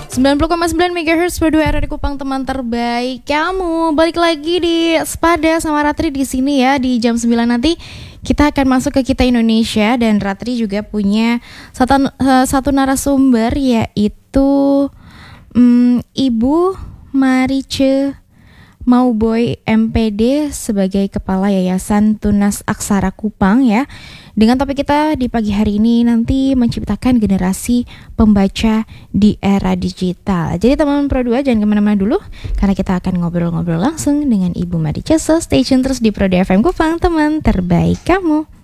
90,9 MHz Pro 2 RRI Kupang, teman terbaik kamu. Balik lagi di Sepada sama Ratri di sini ya. Di jam 9 nanti kita akan masuk ke Kita Indonesia. Dan Ratri juga punya satu narasumber, yaitu Ibu Marice Mauboy MPD sebagai Kepala Yayasan Tunas Aksara Kupang ya. Dengan topik kita di pagi hari ini nanti menciptakan generasi pembaca di era digital. Jadi teman-teman Pro 2 jangan kemana-mana dulu, karena kita akan ngobrol-ngobrol langsung dengan Ibu Marice. So stay tune terus di Pro 2 FM Kupang, teman terbaik kamu.